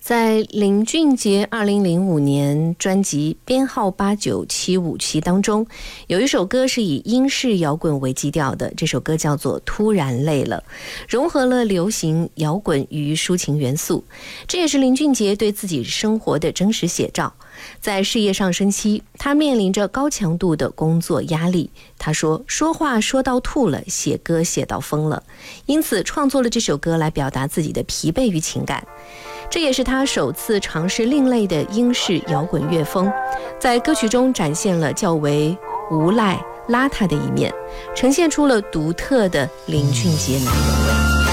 在林俊杰2005年专辑编号89757当中，有一首歌是以英式摇滚为基调的，这首歌叫做《突然累了》，融合了流行摇滚与抒情元素，这也是林俊杰对自己生活的真实写照。在事业上升期，他面临着高强度的工作压力，他说话说到吐了，写歌写到疯了，因此创作了这首歌来表达自己的疲惫与情感。这也是他首次尝试另类的英式摇滚乐风，在歌曲中展现了较为无赖邋遢的一面，呈现出了独特的林俊杰男人味。